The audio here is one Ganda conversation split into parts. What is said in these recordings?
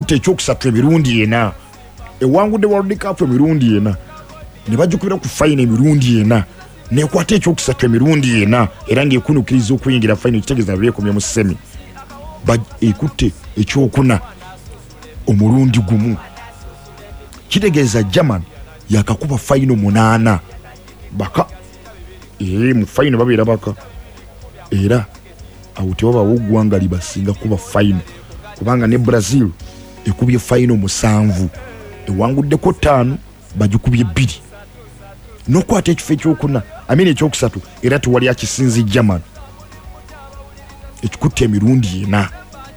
ekutte ekyokusatu emirundi ena ewangudde World Cup emirundi ena ne bajukira ku final emirundi ena nekwata ekyokusatu emirundi ena era ng'ekunukiriza okuyingira final kitegeeza beekomye mu semi ekutte ekyokuna omulundi gumu kitegeeza German yakakuba final 8 baka mu final babeera baka era awo tewabaawo eggwanga libasinga kuba final kubanga ne Brazil ekubye final 7 ewanguddeko 5 bagikubye 2 n'okwata ekifo ekyokuna ekyokusatu era tewali akisinzi German ekikutte emirundi ena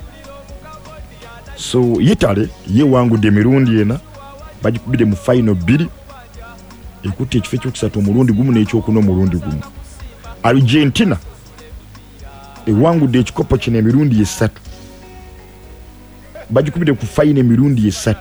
so Italy yewangudde emirundi ena bagikubide mu final 2 ekutte ekifo ekyokusatu omulundi gumu n'ekyokuna omulundi gumu. Argentina ewangudde ekikopo kino emirundi 3 bagikubide ku final emirundi 3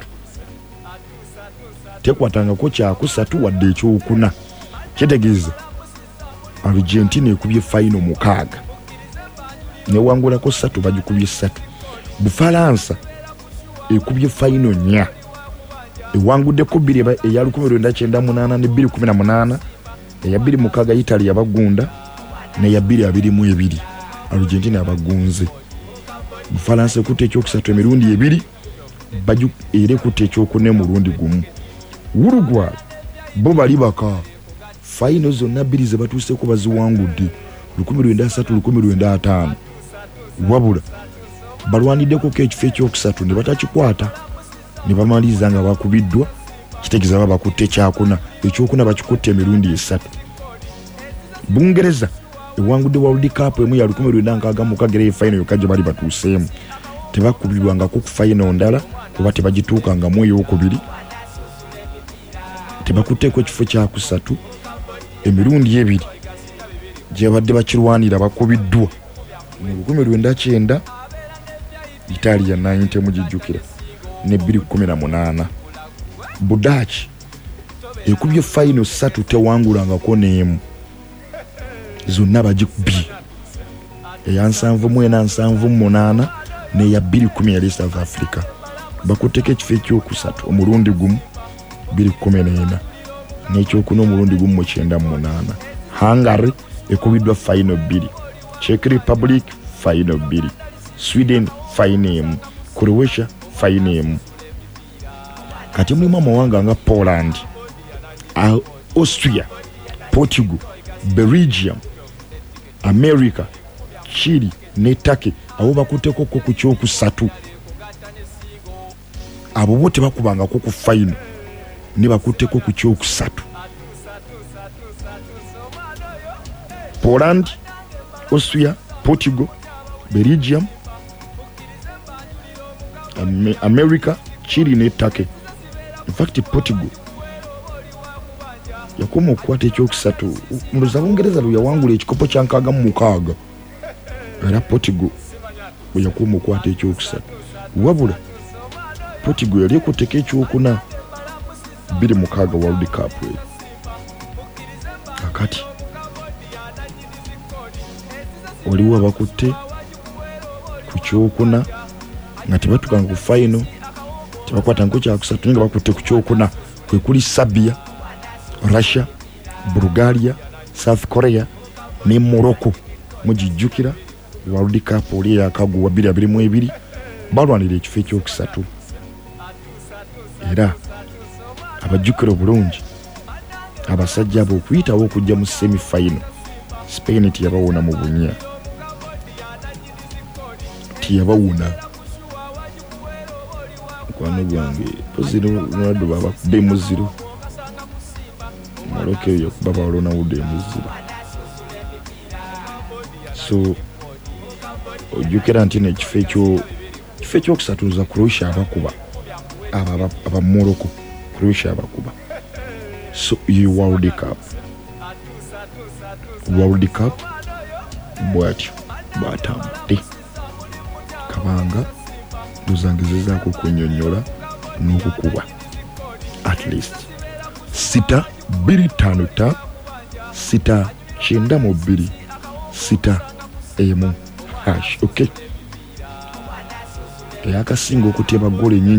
tekwatangako kyakusatu wadde ekyokuna kitegeeza Argentina ekubye final 6 newangulako 3 bagikubye 3. Bufalansa ekubye final 4 ewanguddeko 2 eya 1998 ne 2018 eya 2006 Italy yabagunda neya 2022 Argentina yabagunze. Bufalansa ekutte ekyokusatu emirundi 2 baju era ekutte ekyokuna omulundi gumu. Uruguay bo bali baka final zonna 2 ze batuuseko baziwangudde 1903 1905 wabula balwaniddeko ekifo ekyokusatu ne batakikwata ne bamaliza nga bakubiddwa kitegeeza bakutte ekyakuna ekyokuna bakikutte emirundi 3. Bungereza ewangudde World Cup emu ya 1966 final yokka gye bali batuuseemu tebakubirwangako ku final ndala kuba tebagituukangamu ey'okubiri tebakutteeko ekifo kyakusatu emirundi 2 gye badde bakirwanira bakubiddwa mu 1909 Italia 90 mugijjukira ne 2018 Budaki ekubye final 3 tewangulangako n'emu zonna bagikubye eya 778 neya 2010 ya South Africa bakutteko ekifo ekyokusatu omulundi gumu 2014 n'ekyokuna omulundi gumu 98. Hungary ekubiddwa final 2, Czech Republic final 2, Sweden final 1, Croatia final 1. Kati mulimu amawanga nga Poland, Austria, Portugal, Belgium, America, Chile ne Turkey abo bakutteko ku kyokusatu. Abo bo tebakubangako ku final ne bakutteko ku kyokusatu. Poland, Austria, Portugal, Belgium, America, Chile ne Turkey. In fact Portugal yakoma okukwata ekyokusatu muloza Bungereza lwe yawangula ekikopo kya 6 era Portugal bwe yakoma okukwata ekyokusatu wabula Portugal yali ekutteko ekyokuna 2006 World Cup. Kakati waliwo abakutte ku kyokuna nga tebatukanga ku final tebakwatangako kyakusatu nga bakutte ku kyokuna kwe kuli Serbia, Russia, Bulgaria, South Korea ne Morocco. Mugijjukira World Cup oli yakaguwa 2022 balwanira ekifo ekyokusatu era abajjukira obulungi abasajja abo okuyitawo okujja mu semi final Spain tiyabawona mu bunya tiyabawona kwano gwange poziro Ronaldo baba kubbe zero Morocco yo baba Ronaldo zero. So ojjukira nti ekifo ekyokusatuza Croatia abakuba aba Morocco Croatia abakuba. So you World Cup bwatyo bwatambudde kabanga tuzangezezaako kwenyonyola n'okukuba at least 6-2-5 6-9-2 6-1 hash. Okay, eyakasinga okutyeba gole